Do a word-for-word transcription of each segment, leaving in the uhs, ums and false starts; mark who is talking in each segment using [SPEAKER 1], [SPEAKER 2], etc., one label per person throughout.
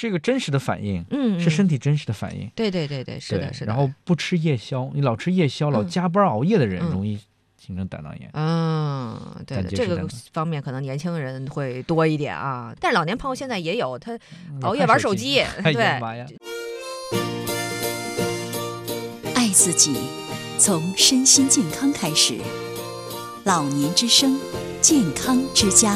[SPEAKER 1] 是一个真实的反应，
[SPEAKER 2] 嗯，
[SPEAKER 1] 是身体真实的反应。
[SPEAKER 2] 对对对对，是的，是的。
[SPEAKER 1] 然后不吃夜宵，你老吃夜宵，
[SPEAKER 2] 嗯、
[SPEAKER 1] 老加班熬夜的人，
[SPEAKER 2] 嗯、
[SPEAKER 1] 容易形成胆囊炎。
[SPEAKER 2] 嗯，对的，这个方面可能年轻人会多一点啊，但是老年朋友现在也有，他熬夜玩手机，
[SPEAKER 1] 嗯、
[SPEAKER 2] 对。
[SPEAKER 3] 爱自己，从身心健康开始。老年之声，健康之家。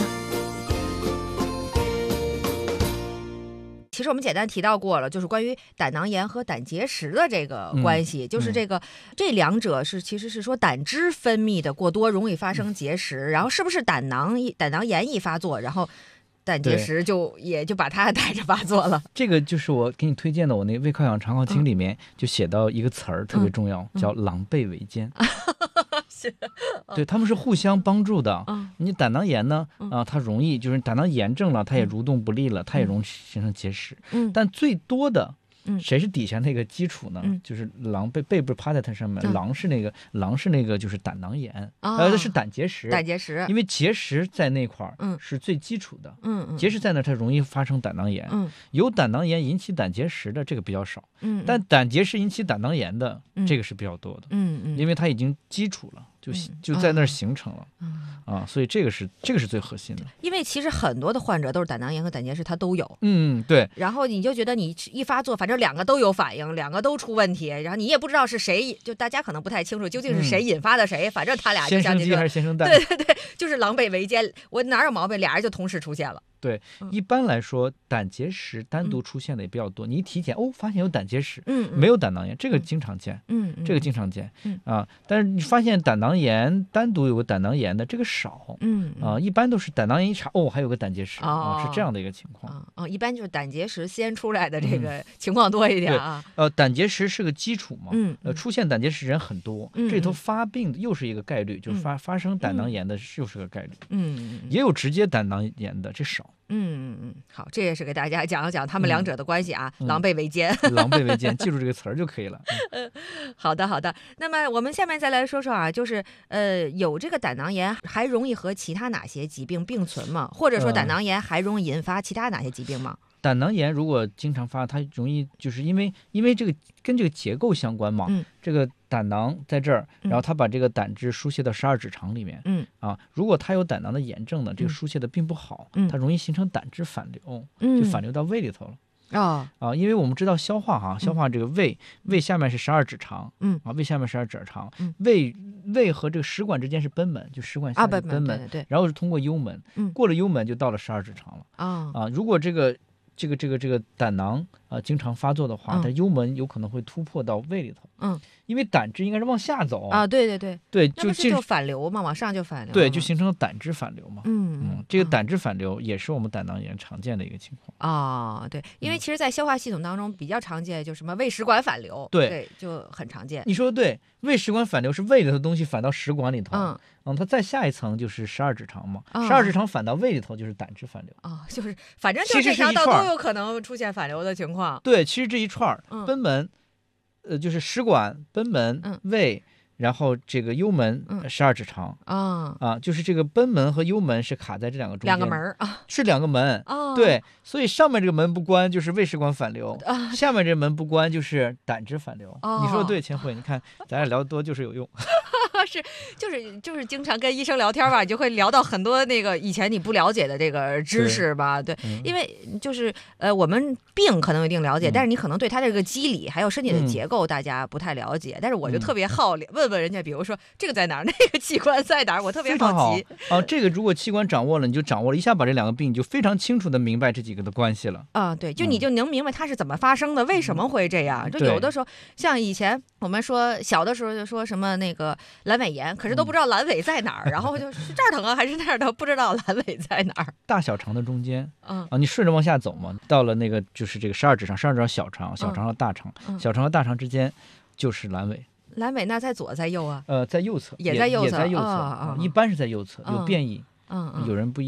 [SPEAKER 2] 其实我们简单提到过了，就是关于胆囊炎和胆结石的这个关系，
[SPEAKER 1] 嗯、
[SPEAKER 2] 就是这个、嗯、这两者是其实是说胆汁分泌的过多容易发生结石，嗯、然后是不是胆囊胆囊炎一发作，然后胆结石就也就把它带着发作了。
[SPEAKER 1] 这个就是我给你推荐的，我那胃溃疡肠道经里面就写到一个词儿、嗯、特别重要，嗯、叫狼狈为奸。对，他们是互相帮助的。
[SPEAKER 2] 嗯、
[SPEAKER 1] 你胆囊炎呢，啊，它容易就是胆囊炎症了，它也蠕动不利了，它也容易形成结石。
[SPEAKER 2] 嗯，
[SPEAKER 1] 但最多的。
[SPEAKER 2] 嗯，
[SPEAKER 1] 谁是底下那个基础呢？
[SPEAKER 2] 嗯、
[SPEAKER 1] 就是狼背背部趴在它上面，嗯、狼是那个狼是那个就是胆囊炎，
[SPEAKER 2] 哦、
[SPEAKER 1] 呃，是胆结石。
[SPEAKER 2] 胆结石，
[SPEAKER 1] 因为结石在那块儿，
[SPEAKER 2] 嗯，
[SPEAKER 1] 是最基础的。
[SPEAKER 2] 嗯嗯，
[SPEAKER 1] 结石在那它容易发生胆囊炎。
[SPEAKER 2] 嗯，
[SPEAKER 1] 有胆囊炎引起胆结石的这个比较少。
[SPEAKER 2] 嗯，
[SPEAKER 1] 但胆结石引起胆囊炎的、
[SPEAKER 2] 嗯、
[SPEAKER 1] 这个是比较多的。
[SPEAKER 2] 嗯嗯，
[SPEAKER 1] 因为它已经基础了。就就在那儿形成了，
[SPEAKER 2] 嗯
[SPEAKER 1] 啊，所以这个是这个是最核心的。
[SPEAKER 2] 因为其实很多的患者都是胆囊炎和胆结石，他都有。
[SPEAKER 1] 嗯，对。
[SPEAKER 2] 然后你就觉得你一发作，反正两个都有反应，两个都出问题，然后你也不知道是谁，就大家可能不太清楚究竟是谁引发的谁，嗯、反正他俩就像
[SPEAKER 1] 先生鸡还是先生蛋？
[SPEAKER 2] 对对对，就是狼狈为奸。我哪有毛病？俩人就同时出现了。
[SPEAKER 1] 对，一般来说，胆结石单独出现的也比较多。嗯、你一体检，哦，发现有胆结石，
[SPEAKER 2] 嗯，
[SPEAKER 1] 没有胆囊炎，这个经常见，
[SPEAKER 2] 嗯，嗯
[SPEAKER 1] 这个经常见，
[SPEAKER 2] 嗯
[SPEAKER 1] 啊，但是你发现胆囊炎单独有个胆囊炎的，这个少，
[SPEAKER 2] 嗯
[SPEAKER 1] 啊，一般都是胆囊炎一查，哦，还有个胆结石，
[SPEAKER 2] 哦、
[SPEAKER 1] 啊，是这样的一个情况。
[SPEAKER 2] 哦，哦一般就是胆结石先出来的这个情况多一点啊。
[SPEAKER 1] 嗯、呃，胆结石是个基础嘛，
[SPEAKER 2] 嗯，
[SPEAKER 1] 呃，出现胆结石人很多，
[SPEAKER 2] 嗯、
[SPEAKER 1] 这里头发病的又是一个概率，就是发发生胆囊炎的又是个概率，
[SPEAKER 2] 嗯，
[SPEAKER 1] 也有直接胆囊炎的，这少。
[SPEAKER 2] 嗯嗯嗯，好，这也是给大家讲一讲他们两者的关系啊，
[SPEAKER 1] 嗯、
[SPEAKER 2] 狼狈为奸，
[SPEAKER 1] 狼狈为奸，记住这个词儿就可以了。
[SPEAKER 2] 嗯，好的好的。那么我们下面再来说说啊，就是呃，有这个胆囊炎还容易和其他哪些疾病并存吗？或者说胆囊炎还容易引发其他哪些疾病吗？
[SPEAKER 1] 呃、胆囊炎如果经常发，它容易就是因为因为这个跟这个结构相关嘛，
[SPEAKER 2] 嗯，
[SPEAKER 1] 这个胆囊在这儿，然后它把这个胆汁输泄到十二指肠里面，
[SPEAKER 2] 嗯
[SPEAKER 1] 啊，如果它有胆囊的炎症呢，这个输泄的并不好，
[SPEAKER 2] 嗯，
[SPEAKER 1] 它容易形成胆汁反流，
[SPEAKER 2] 嗯，
[SPEAKER 1] 就反流到胃里头了。
[SPEAKER 2] 哦
[SPEAKER 1] 啊，因为我们知道消化哈，消化这个胃，嗯、胃下面是十二指肠，
[SPEAKER 2] 嗯
[SPEAKER 1] 啊，胃下面十二指肠，
[SPEAKER 2] 嗯、
[SPEAKER 1] 胃胃和这个食管之间是贲门，就食管下是贲门，
[SPEAKER 2] 啊、对, 对, 对，
[SPEAKER 1] 然后是通过幽门，
[SPEAKER 2] 嗯，
[SPEAKER 1] 过了幽门就到了十二指肠了，
[SPEAKER 2] 啊
[SPEAKER 1] 啊，如果这个这个这个这个胆囊啊经常发作的话，
[SPEAKER 2] 嗯、
[SPEAKER 1] 它幽门有可能会突破到胃里头，
[SPEAKER 2] 嗯，
[SPEAKER 1] 因为胆汁应该是往下走
[SPEAKER 2] 啊，对对对
[SPEAKER 1] 对，
[SPEAKER 2] 就就反流嘛，往上就反流，
[SPEAKER 1] 对，就形成了胆汁反流嘛，
[SPEAKER 2] 嗯
[SPEAKER 1] 嗯，这个胆汁反流也是我们胆囊炎常见的一个情况
[SPEAKER 2] 啊、哦，对，因为其实，在消化系统当中比较常见，就什么胃食管反流，
[SPEAKER 1] 对，
[SPEAKER 2] 对就很常见。
[SPEAKER 1] 你说的对，胃食管反流是胃里头的东西反到食管里头，
[SPEAKER 2] 嗯
[SPEAKER 1] 嗯，它再下一层就是十二指肠嘛，十、
[SPEAKER 2] 哦、
[SPEAKER 1] 二指肠反到胃里头就是胆汁反流
[SPEAKER 2] 啊、哦，就是反正就这条道都有可能出现反流的情况。
[SPEAKER 1] 对，其实这一串
[SPEAKER 2] 嗯、
[SPEAKER 1] 贲门，呃，就是食管、贲门、
[SPEAKER 2] 嗯、
[SPEAKER 1] 胃。然后这个幽门十二指肠
[SPEAKER 2] 啊、
[SPEAKER 1] 嗯、啊，就是这个贲门和幽门是卡在这两个中间，
[SPEAKER 2] 两个门啊，
[SPEAKER 1] 是两个门、
[SPEAKER 2] 哦、
[SPEAKER 1] 对，所以上面这个门不关就是胃食管反流，
[SPEAKER 2] 啊、
[SPEAKER 1] 下面这门不关就是胆汁反流。
[SPEAKER 2] 哦、
[SPEAKER 1] 你说的对，千惠，你看咱俩聊得多就是有用。
[SPEAKER 2] 是，就是就是经常跟医生聊天吧，你就会聊到很多那个以前你不了解的这个知识吧，对，对
[SPEAKER 1] 嗯、
[SPEAKER 2] 因为就是呃我们病可能有一定了解、嗯，但是你可能对它这个机理还有身体的结构大家不太了解，嗯、但是我就特别好问问人家，比如说这个在哪儿，那个器官在哪儿，我特别好奇。
[SPEAKER 1] 好啊，这个如果器官掌握了，你就掌握了一下，把这两个病你就非常清楚的明白这几个的关系了
[SPEAKER 2] 啊，对，就你就能明白它是怎么发生的，嗯、为什么会这样。就有的时候像以前我们说小的时候就说什么那个阑尾炎，可是都不知道阑尾在哪儿，嗯、然后就是这儿疼啊还是那儿疼，不知道阑尾在哪儿。
[SPEAKER 1] 大小肠的中间，
[SPEAKER 2] 嗯
[SPEAKER 1] 啊，你顺着往下走嘛，到了那个就是这个十二指肠，十二指肠小肠，小肠和大肠，
[SPEAKER 2] 嗯、
[SPEAKER 1] 小肠和大肠之间就是阑尾。
[SPEAKER 2] 阑尾那在左在右啊？
[SPEAKER 1] 呃，在右侧，
[SPEAKER 2] 也在右侧，
[SPEAKER 1] 也在右侧，
[SPEAKER 2] 哦哦、
[SPEAKER 1] 一般是在右侧，有变异，
[SPEAKER 2] 嗯嗯，
[SPEAKER 1] 有人不一样。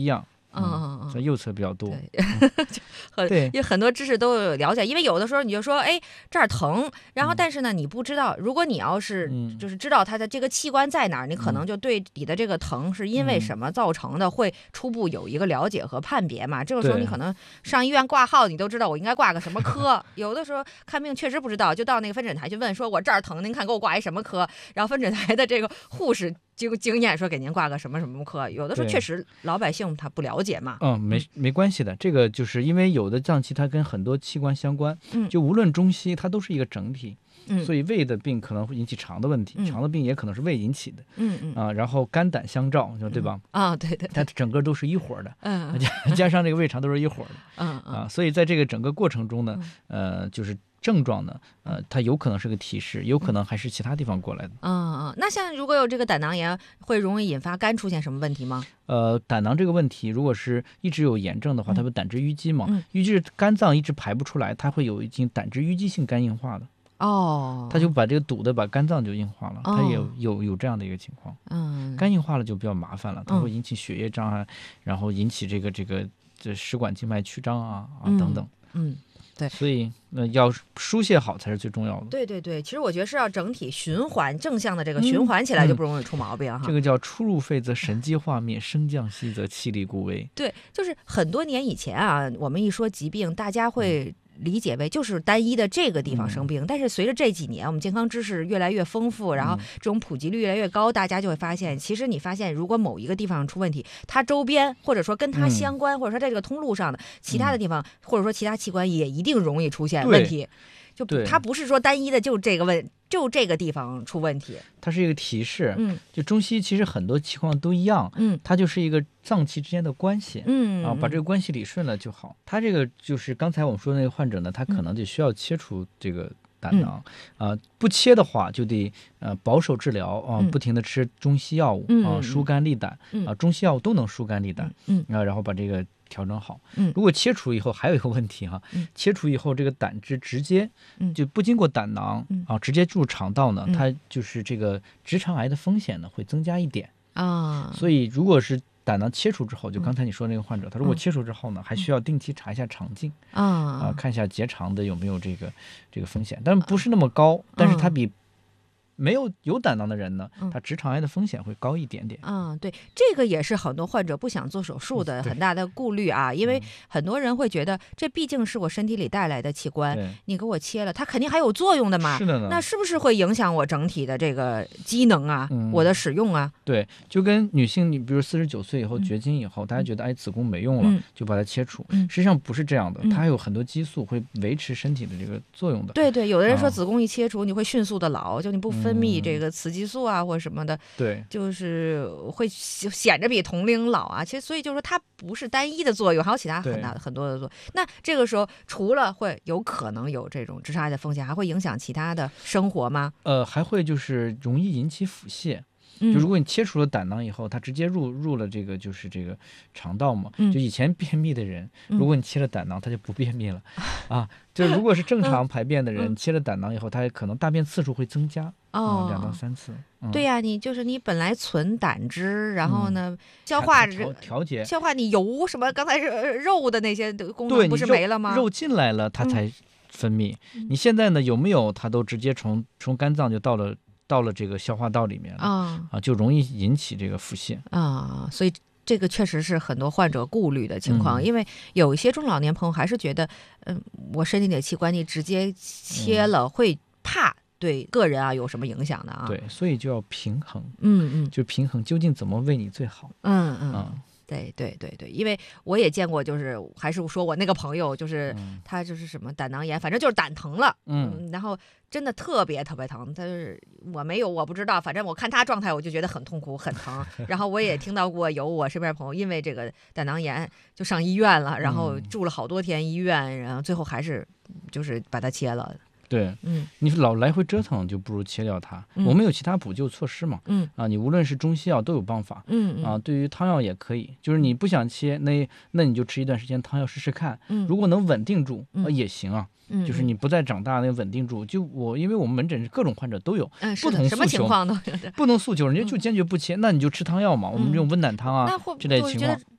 [SPEAKER 2] 嗯嗯，
[SPEAKER 1] 在右侧比较多。
[SPEAKER 2] 很
[SPEAKER 1] 对，
[SPEAKER 2] 因为很多知识都有了解，因为有的时候你就说，哎，这儿疼，然后但是呢，你不知道，如果你要是就是知道它的这个器官在哪儿，你可能就对你的这个疼是因为什么造成的，会初步有一个了解和判别嘛。这个时候你可能上医院挂号，你都知道我应该挂个什么科。有的时候看病确实不知道，就到那个分诊台去问，说我这儿疼，您看给我挂一什么科？然后分诊台的这个护士经经验说给您挂个什么什么科。有的时候确实老百姓他不了解嘛。
[SPEAKER 1] 嗯，没没关系的，这个就是因为有的脏器它跟很多器官相关，
[SPEAKER 2] 嗯，
[SPEAKER 1] 就无论中西它都是一个整体，
[SPEAKER 2] 嗯，
[SPEAKER 1] 所以胃的病可能会引起肠的问题，
[SPEAKER 2] 嗯、
[SPEAKER 1] 肠的病也可能是胃引起的，
[SPEAKER 2] 嗯嗯
[SPEAKER 1] 啊，然后肝胆相照，对吧？
[SPEAKER 2] 嗯、啊，对 对, 对，
[SPEAKER 1] 它整个都是一伙的，
[SPEAKER 2] 嗯，
[SPEAKER 1] 加加上这个胃肠都是一伙的，
[SPEAKER 2] 嗯嗯
[SPEAKER 1] 啊，所以在这个整个过程中呢，呃，就是。症状呢，呃，它有可能是个提示，有可能还是其他地方过来的。
[SPEAKER 2] 嗯嗯，那像如果有这个胆囊炎，会容易引发肝出现什么问题吗？
[SPEAKER 1] 呃，胆囊这个问题，如果是一直有炎症的话，它不胆汁淤积嘛，
[SPEAKER 2] 嗯、
[SPEAKER 1] 淤积肝脏一直排不出来，它会有一定胆汁淤积性肝硬化的。
[SPEAKER 2] 哦，
[SPEAKER 1] 它就把这个堵的，把肝脏就硬化了，
[SPEAKER 2] 哦、
[SPEAKER 1] 它也有有有这样的一个情况。
[SPEAKER 2] 嗯，
[SPEAKER 1] 肝硬化了就比较麻烦了，它会引起血液障碍，嗯、然后引起这个这个这食管静脉曲张啊啊、
[SPEAKER 2] 嗯、
[SPEAKER 1] 等等。
[SPEAKER 2] 嗯。对，
[SPEAKER 1] 所以呃要疏泄好才是最重要的。
[SPEAKER 2] 对对对，其实我觉得是要整体循环，正向的这个循环起来就不容易出毛病哈、
[SPEAKER 1] 嗯嗯。这个叫出入肺则神机化灭，升降息则气力固微。
[SPEAKER 2] 对，就是很多年以前啊，我们一说疾病，大家会理解为就是单一的这个地方生病，嗯、但是随着这几年我们健康知识越来越丰富，然后这种普及率越来越高，大家就会发现，其实你发现如果某一个地方出问题，它周边或者说跟它相关，嗯、或者说在这个通路上的其他的地方，嗯、或者说其他器官也一定容易出现问题。就它不是说单一的就这个问就这个地方出问题，
[SPEAKER 1] 它是一个提示。
[SPEAKER 2] 嗯，
[SPEAKER 1] 就中西其实很多情况都一样，
[SPEAKER 2] 嗯，它
[SPEAKER 1] 就是一个脏器之间的关系，
[SPEAKER 2] 嗯
[SPEAKER 1] 啊，把这个关系理顺了就好。它这个就是刚才我们说的那个患者呢，他可能就需要切除这个胆囊，嗯、啊，不切的话就得呃保守治疗啊，
[SPEAKER 2] 嗯、
[SPEAKER 1] 不停的吃中西药物、
[SPEAKER 2] 嗯、
[SPEAKER 1] 啊，疏肝利胆、
[SPEAKER 2] 嗯、
[SPEAKER 1] 啊，中西药物都能疏肝利胆，
[SPEAKER 2] 嗯，
[SPEAKER 1] 啊，然后把这个调整好。
[SPEAKER 2] 嗯，
[SPEAKER 1] 如果切除以后还有一个问题哈，
[SPEAKER 2] 嗯、
[SPEAKER 1] 切除以后这个胆汁直接就不经过胆囊、
[SPEAKER 2] 嗯、
[SPEAKER 1] 啊，直接入肠道呢，
[SPEAKER 2] 嗯、
[SPEAKER 1] 它就是这个直肠癌的风险呢会增加一点
[SPEAKER 2] 啊。
[SPEAKER 1] 所以如果是胆囊切除之后，就刚才你说那个患者，
[SPEAKER 2] 嗯、
[SPEAKER 1] 他如果切除之后呢，还需要定期查一下肠镜
[SPEAKER 2] 啊，
[SPEAKER 1] 啊，看一下结肠的有没有这个这个风险，但不是那么高，但是它比没有有胆囊的人呢，他直肠癌的风险会高一点点。
[SPEAKER 2] 嗯，对，这个也是很多患者不想做手术的很大的顾虑啊，因为很多人会觉得这毕竟是我身体里带来的器官，你给我切了，它肯定还有作用的嘛。
[SPEAKER 1] 是的呢。
[SPEAKER 2] 那是不是会影响我整体的这个机能啊，
[SPEAKER 1] 嗯、
[SPEAKER 2] 我的使用啊？
[SPEAKER 1] 对，就跟女性，你比如四十九岁以后绝经以后，嗯、大家觉得哎子宫没用了，
[SPEAKER 2] 嗯、
[SPEAKER 1] 就把它切除，
[SPEAKER 2] 嗯、
[SPEAKER 1] 实际上不是这样的，
[SPEAKER 2] 嗯、
[SPEAKER 1] 它还有很多激素会维持身体的这个作用的。
[SPEAKER 2] 对对，有的人说子宫一切除，你会迅速的老，就你不分泌这个雌激素啊、
[SPEAKER 1] 嗯、
[SPEAKER 2] 或者什么的，
[SPEAKER 1] 对，
[SPEAKER 2] 就是会显着比同龄老啊。其实所以就是说它不是单一的作用，还有其他很大的很多的作用。那这个时候除了会有可能有这种直肠癌的风险，还会影响其他的生活吗？
[SPEAKER 1] 呃，还会就是容易引起腹泻。
[SPEAKER 2] 嗯、
[SPEAKER 1] 就如果你切除了胆囊以后，它直接入入了这个就是这个肠道嘛，
[SPEAKER 2] 嗯、
[SPEAKER 1] 就以前便秘的人，如果你切了胆囊，他就不便秘了，嗯、啊。就如果是正常排便的人，
[SPEAKER 2] 嗯、
[SPEAKER 1] 切了胆囊以后，他可能大便次数会增加，
[SPEAKER 2] 哦，
[SPEAKER 1] 嗯、两到三次。嗯、
[SPEAKER 2] 对呀、啊，你就是你本来存胆汁，然后呢，嗯、消化
[SPEAKER 1] 调调节，
[SPEAKER 2] 消化你油什么，刚才肉的那些功能不是没了吗？
[SPEAKER 1] 肉进来了，它才分泌。
[SPEAKER 2] 嗯、
[SPEAKER 1] 你现在呢，有没有？它都直接从从肝脏就到了。到了这个消化道里面了
[SPEAKER 2] 啊、
[SPEAKER 1] 啊，就容易引起这个腹泻
[SPEAKER 2] 啊，所以这个确实是很多患者顾虑的情况，
[SPEAKER 1] 嗯、
[SPEAKER 2] 因为有一些中老年朋友还是觉得，嗯，我身体里的器官你直接切了、嗯、会怕对个人啊有什么影响的啊？
[SPEAKER 1] 对，所以就要平衡，
[SPEAKER 2] 嗯嗯，
[SPEAKER 1] 就平衡究竟怎么为你最好？
[SPEAKER 2] 嗯嗯。
[SPEAKER 1] 嗯
[SPEAKER 2] 对对对对，因为我也见过，就是还是说我那个朋友，就是、嗯、他就是什么胆囊炎，反正就是胆疼了，
[SPEAKER 1] 嗯，
[SPEAKER 2] 然后真的特别特别疼。他就是我没有，我不知道，反正我看他状态，我就觉得很痛苦很疼。然后我也听到过有我身边朋友因为这个胆囊炎就上医院了，然后住了好多天医院，然后最后还是就是把它切了。
[SPEAKER 1] 对，
[SPEAKER 2] 嗯，
[SPEAKER 1] 你老来回折腾，就不如切掉它。
[SPEAKER 2] 嗯、
[SPEAKER 1] 我们有其他补救措施嘛？
[SPEAKER 2] 嗯
[SPEAKER 1] 啊，你无论是中西药都有办法。
[SPEAKER 2] 嗯
[SPEAKER 1] 啊，对于汤药也可以，就是你不想切，那那你就吃一段时间汤药试试看。
[SPEAKER 2] 嗯，
[SPEAKER 1] 如果能稳定住，
[SPEAKER 2] 嗯、
[SPEAKER 1] 啊也行啊。
[SPEAKER 2] 嗯，
[SPEAKER 1] 就是你不再长大，那稳定住。就我，因为我们门诊是各种患者都有，
[SPEAKER 2] 嗯，
[SPEAKER 1] 不同诉求，
[SPEAKER 2] 什么情况都有。
[SPEAKER 1] 不能诉求，人家就坚决不切，嗯、那你就吃汤药嘛。我们这种温胆汤啊，这类情况。
[SPEAKER 2] 觉得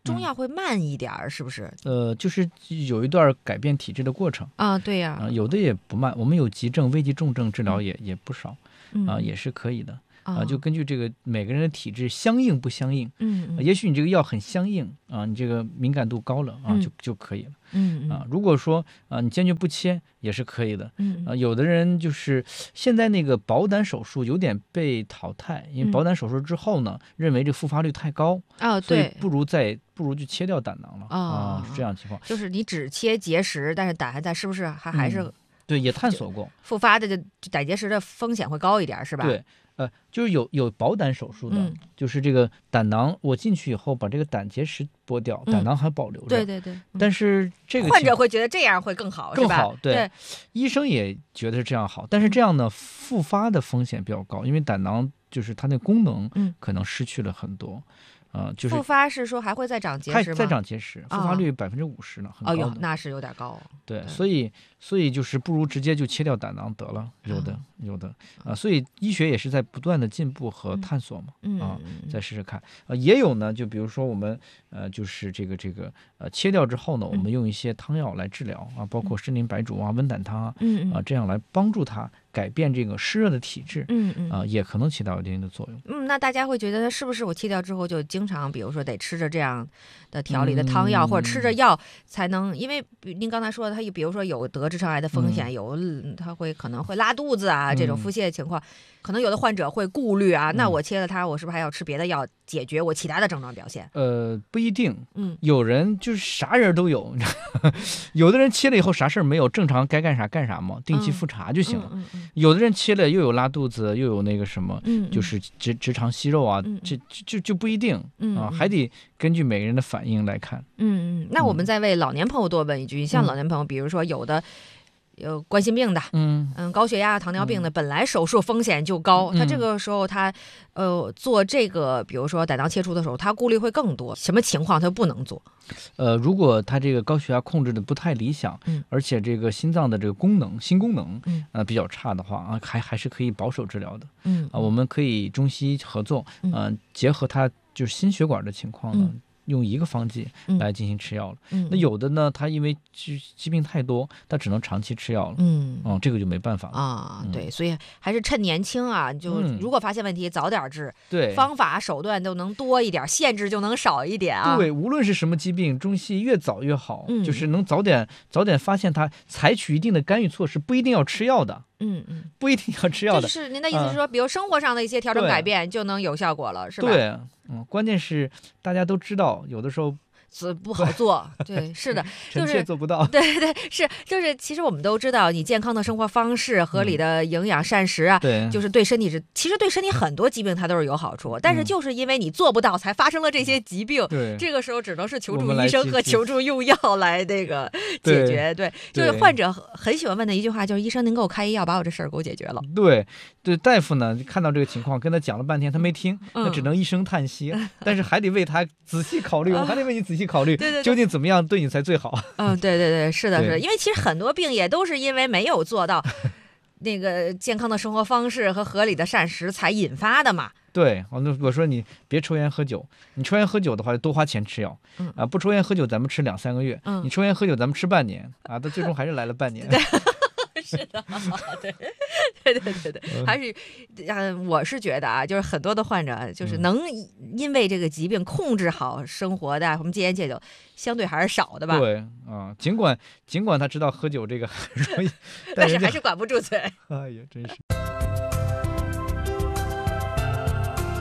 [SPEAKER 2] 中药会慢一点儿，是不是？
[SPEAKER 1] 呃，就是有一段改变体质的过程
[SPEAKER 2] 啊，对呀、
[SPEAKER 1] 啊，有的也不慢，我们有急症、危急重症治疗也、
[SPEAKER 2] 嗯、
[SPEAKER 1] 也不少
[SPEAKER 2] 嗯、
[SPEAKER 1] 啊，也是可以的。
[SPEAKER 2] 啊，
[SPEAKER 1] 就根据这个每个人的体质相应不相应，
[SPEAKER 2] 嗯，
[SPEAKER 1] 也许你这个药很相应啊，你这个敏感度高了啊，
[SPEAKER 2] 嗯、
[SPEAKER 1] 就就可以了，
[SPEAKER 2] 嗯
[SPEAKER 1] 啊，如果说啊你坚决不切也是可以的，
[SPEAKER 2] 嗯
[SPEAKER 1] 啊，有的人就是现在那个保胆手术有点被淘汰，因为保胆手术之后呢，嗯、认为这复发率太高
[SPEAKER 2] 啊，
[SPEAKER 1] 所以不如再不如就切掉胆囊了
[SPEAKER 2] 啊，
[SPEAKER 1] 啊，是这样情况。
[SPEAKER 2] 就是你只切结石，但是胆还在，是不是还还是、
[SPEAKER 1] 嗯、对也探索过
[SPEAKER 2] 复发的就胆结石的风险会高一点，是吧？
[SPEAKER 1] 对。呃，就是有有保胆手术的、
[SPEAKER 2] 嗯，
[SPEAKER 1] 就是这个胆囊，我进去以后把这个胆结石剥掉，
[SPEAKER 2] 嗯、
[SPEAKER 1] 胆囊还保留着。
[SPEAKER 2] 对对对。嗯、
[SPEAKER 1] 但是这个
[SPEAKER 2] 患者会觉得这样会更好，
[SPEAKER 1] 更好，
[SPEAKER 2] 对,
[SPEAKER 1] 对。医生也觉得是这样好，但是这样呢，复发的风险比较高，因为胆囊就是它那功能可能失去了很多。嗯呃，就是
[SPEAKER 2] 复发是说还会再长结石吗？
[SPEAKER 1] 再长结石，复发率百分之五十呢，很高的。
[SPEAKER 2] 哦哟，那是有点高。
[SPEAKER 1] 对，所以所以就是不如直接就切掉胆囊得了，有的、嗯、有的啊，所以医学也是在不断的进步和探索嘛，
[SPEAKER 2] 嗯、
[SPEAKER 1] 啊，再试试看啊，也有呢，就比如说我们呃，就是这个这个呃，切掉之后呢，我们用一些汤药来治疗啊，包括参苓白术啊、温胆汤啊，
[SPEAKER 2] 嗯
[SPEAKER 1] 啊，这样来帮助它改变这个湿热的体质，
[SPEAKER 2] 嗯嗯
[SPEAKER 1] 啊，也可能起到一定的作用。
[SPEAKER 2] 嗯，那大家会觉得是不是我切掉之后就经常，比如说得吃着这样的调理的汤药，嗯、或者吃着药才能，因为您刚才说的，他比如说有得直肠癌的风险，嗯、有他会可能会拉肚子啊，这种腹泻情况，嗯、可能有的患者会顾虑啊，嗯、那我切了它，我是不是还要吃别的药解决我其他的症状表现？
[SPEAKER 1] 呃，不一定，
[SPEAKER 2] 嗯，
[SPEAKER 1] 有人就是啥人都有，有的人切了以后啥事儿没有，正常该干啥干啥嘛，定期复查就行了。
[SPEAKER 2] 嗯嗯嗯、
[SPEAKER 1] 有的人切了又有拉肚子，又有那个什么，
[SPEAKER 2] 嗯、
[SPEAKER 1] 就是直直肠息肉啊，
[SPEAKER 2] 嗯、
[SPEAKER 1] 这就就不一定、
[SPEAKER 2] 嗯、
[SPEAKER 1] 啊，还得根据每个人的反应来看。
[SPEAKER 2] 嗯嗯，那我们再为老年朋友多问一句，嗯、像老年朋友，比如说有的。有冠心病的，
[SPEAKER 1] 嗯
[SPEAKER 2] 嗯，高血压、糖尿病的，嗯、本来手术风险就高，他、嗯、这个时候他，呃，做这个，比如说胆囊切除的时候，他顾虑会更多。什么情况他不能做？
[SPEAKER 1] 呃，如果他这个高血压控制的不太理想，
[SPEAKER 2] 嗯，
[SPEAKER 1] 而且这个心脏的这个功能、心功能，
[SPEAKER 2] 嗯，
[SPEAKER 1] 呃，比较差的话啊，还还是可以保守治疗的，
[SPEAKER 2] 嗯
[SPEAKER 1] 啊，我们可以中西医合作，嗯、呃，结合他就是心血管的情况呢。嗯用一个方剂来进行吃药了，
[SPEAKER 2] 嗯、
[SPEAKER 1] 那有的呢，他因为疾疾病太多，他只能长期吃药了，
[SPEAKER 2] 嗯，
[SPEAKER 1] 嗯，这个就没办法了
[SPEAKER 2] 啊，对，嗯、所以还是趁年轻啊，就如果发现问题，早点治，
[SPEAKER 1] 对，
[SPEAKER 2] 方法手段都能多一点，限制就能少一点啊。
[SPEAKER 1] 对，无论是什么疾病，中西医越早越好，
[SPEAKER 2] 嗯、
[SPEAKER 1] 就是能早点早点发现它，采取一定的干预措施，不一定要吃药的。
[SPEAKER 2] 嗯嗯，
[SPEAKER 1] 不一定要吃药的。
[SPEAKER 2] 就是您的意思是说，嗯、比如生活上的一些调整改变就能有效果了，是吧？
[SPEAKER 1] 对，嗯，关键是大家都知道，有的时候。
[SPEAKER 2] 不好做，对，是的，就是
[SPEAKER 1] 臣妾做不到。
[SPEAKER 2] 对对是，就是其实我们都知道，你健康的生活方式、合理的营养膳食啊，
[SPEAKER 1] 对，
[SPEAKER 2] 就是对身体是，其实对身体很多疾病它都是有好处，但是就是因为你做不到，才发生了这些疾病。
[SPEAKER 1] 对，
[SPEAKER 2] 这个时候只能是求助医生和求助用药来那个解决。对，就是患者很喜欢问的一句话，就是医生您给我开一药，把我这事儿给我解决了。
[SPEAKER 1] 对对，大夫呢看到这个情况，跟他讲了半天，他没听，那只能一声叹息，但是还得为他仔细考虑，我还得为你仔细考虑，
[SPEAKER 2] 对对，
[SPEAKER 1] 究竟怎么样对你才最好？
[SPEAKER 2] 嗯，对对对，是的，是的，因为其实很多病也都是因为没有做到那个健康的生活方式和合理的膳食才引发的嘛。
[SPEAKER 1] 对，我说你别抽烟喝酒，你抽烟喝酒的话就多花钱吃药，
[SPEAKER 2] 嗯
[SPEAKER 1] 啊，不抽烟喝酒咱们吃两三个月，
[SPEAKER 2] 嗯、
[SPEAKER 1] 你抽烟喝酒咱们吃半年啊，到最终还是来了半年。
[SPEAKER 2] 是的，对，对对对对，还是，嗯，我是觉得啊，就是很多的患者，就是能因为这个疾病控制好生活的，我们戒烟戒酒，相对还是少的吧。
[SPEAKER 1] 对，啊，尽管尽管他知道喝酒这个很容易，
[SPEAKER 2] 但是还是管不住嘴。
[SPEAKER 1] 哎呀，真是。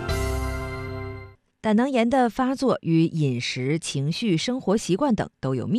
[SPEAKER 2] 胆囊炎的发作与饮食、情绪、生活习惯等都有密